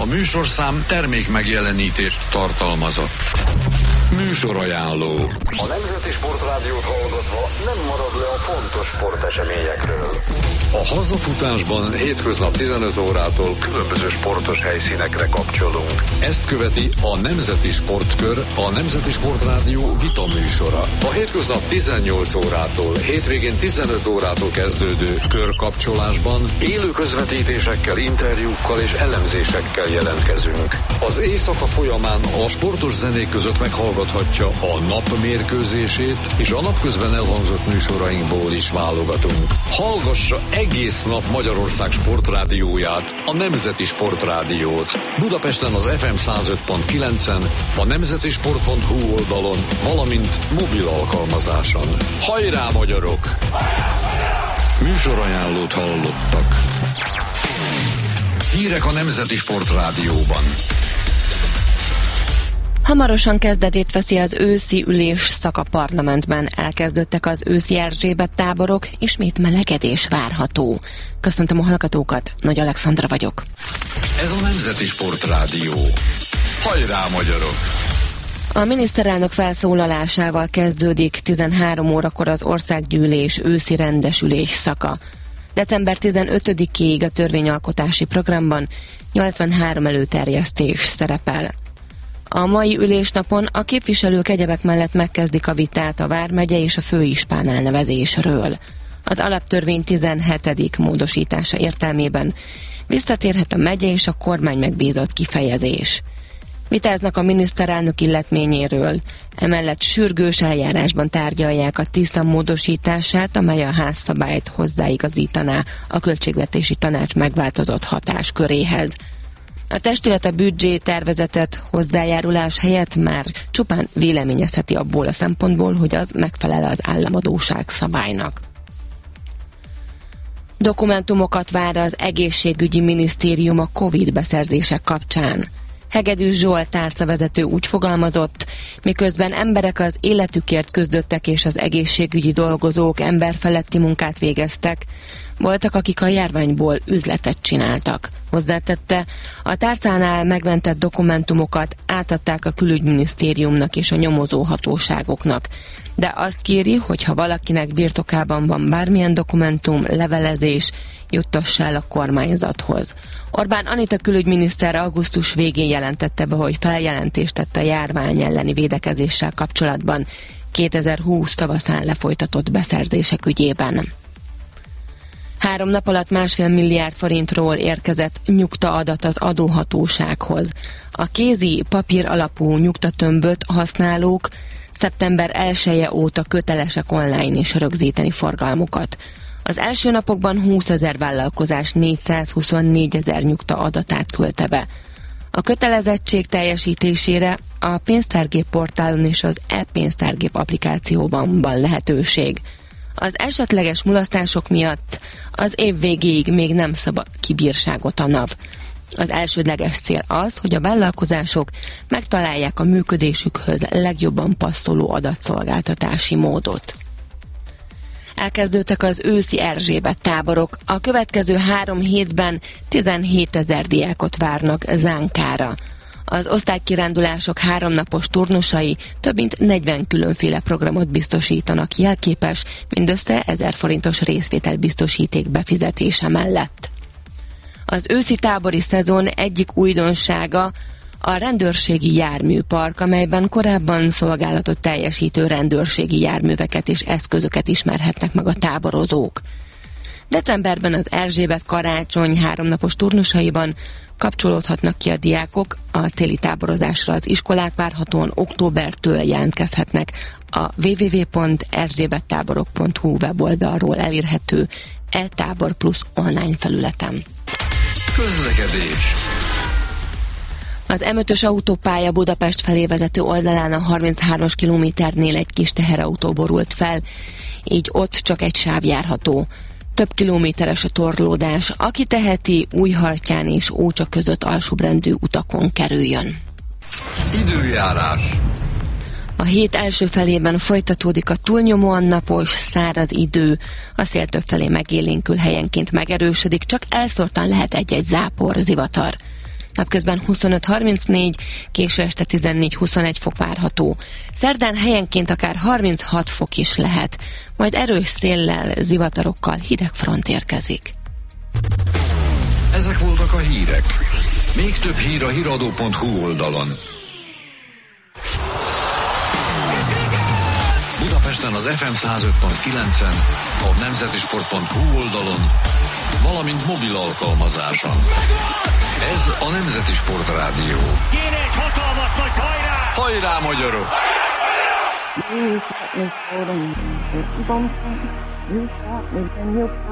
A műsorszám termék megjelenítést tartalmazott. Műsorajánló. A Nemzeti Sportrádiót hallgatva nem marad le a fontos sporteseményekről. A hazafutásban hétköznap 15 órától különböző sportos helyszínekre kapcsolunk. Ezt követi a Nemzeti Sportkör, a Nemzeti Sportrádió vita műsora. A hétköznap 18 órától, hétvégén 15 órától kezdődő körkapcsolásban élő közvetítésekkel, interjúkkal és elemzésekkel jelentkezünk. Az éjszaka folyamán a sportos zenék között meghallgathatja a nap mérkőzését, és a napközben elhangzott műsorainkból is válogatunk. Hallgassa egész nap Magyarország sportrádióját, a Nemzeti Sportrádiót. Budapesten az FM 105.9-en, a nemzetisport.hu oldalon, valamint mobil alkalmazáson. Hajrá, magyarok! Műsorajánlót hallottak. Hírek a Nemzeti Sportrádióban. Hamarosan kezdetét veszi az őszi ülésszak a parlamentben. Elkezdődtek az őszi Erzsébet táborok, ismét melegedés várható. Köszöntöm a hallgatókat, Nagy Alexandra vagyok. Ez a Nemzeti Sportrádió. Hajrá, magyarok! A miniszterelnök felszólalásával kezdődik 13 órakor az országgyűlés őszi rendesülés szaka. December 15-ig a törvényalkotási programban 83 előterjesztés szerepel. A mai ülésnapon a képviselők egyebek mellett megkezdik a vitát a vármegye és a főispán elnevezésről. Az alaptörvény 17. módosítása értelmében visszatérhet a megye és a kormány megbízott kifejezés. Vitáznak a miniszterelnök illetményéről, emellett sürgős eljárásban tárgyalják a TISZA módosítását, amely a házszabályt hozzáigazítaná a Költségvetési Tanács megváltozott hatásköréhez. A testület a büdzsé tervezetet hozzájárulás helyett már csupán véleményezheti abból a szempontból, hogy az megfelel az államadósság szabálynak. Dokumentumokat vár az egészségügyi minisztérium a Covid beszerzések kapcsán. Hegedűs Zsolt tárcavezető úgy fogalmazott, miközben emberek az életükért küzdöttek és az egészségügyi dolgozók emberfeletti munkát végeztek, voltak, akik a járványból üzletet csináltak. Hozzátette, a tárcánál megmentett dokumentumokat átadták a külügyminisztériumnak és a nyomozó hatóságoknak. De azt kéri, hogy ha valakinek birtokában van bármilyen dokumentum, levelezés, juttassa el a kormányzathoz. Orbán Anita külügyminiszter augusztus végén jelentette be, hogy feljelentést tett a járvány elleni védekezéssel kapcsolatban 2020 tavaszán lefolytatott beszerzések ügyében. 3 nap alatt 1,5 milliárd forintról érkezett nyugtaadat az adóhatósághoz. A kézi papír alapú nyugtatömböt használók szeptember 1-e óta kötelesek online is rögzíteni forgalmukat. Az első napokban 20 000 vállalkozás 424 000 nyugta adatát küldte be. A kötelezettség teljesítésére a pénztárgép portálon és az e-pénztárgép applikációban van lehetőség. Az esetleges mulasztások miatt az év végéig még nem szab ki bírságot a NAV. Az elsődleges cél az, hogy a vállalkozások megtalálják a működésükhöz legjobban passzoló adatszolgáltatási módot. Elkezdődtek az őszi Erzsébet táborok. A következő 3 hétben 17 000 diákot várnak Zánkára. Az osztálykirándulások 3 napos turnusai több mint 40 különféle programot biztosítanak jelképes, mindössze 1000 forintos részvételbiztosíték befizetése mellett. Az őszi tábori szezon egyik újdonsága a rendőrségi járműpark, amelyben korábban szolgálatot teljesítő rendőrségi járműveket és eszközöket ismerhetnek meg a táborozók. Decemberben az Erzsébet karácsony 3 napos turnusaiban kapcsolódhatnak ki a diákok, a téli táborozásra az iskolák várhatóan októbertől jelentkezhetnek a www.erzsébettáborok.hu weboldalról elérhető e-tábor plusz online felületen. Közlekedés. Az M5-ös autópálya Budapest felé vezető oldalán a 33-as kilométernél egy kis teherautó borult fel, így ott csak egy sáv járható. Több kilométeres a torlódás, aki teheti, Újhartyán és Ócsa között alsóbrendű utakon kerüljön. Időjárás. A hét első felében folytatódik a túlnyomóan napos, száraz idő, a szél több felé megélénkül, helyenként megerősödik, csak elszórtan lehet egy-egy zápor, zivatar. napközben 25-34, késő este 14-21 fok várható. Szerdán helyenként akár 36 fok is lehet, majd erős széllel, zivatarokkal hideg front érkezik. Ezek voltak a hírek. Még több hír a hiradó.hu oldalon. Budapesten az FM 105.9-en, a nemzetisport.hu oldalon, valamint mobil alkalmazáson. Ez a Nemzeti Sport Rádió. Kéne egy hatalmas nagy hajrá! Hajrá, magyarok! You shot me so damn, you shot me, then you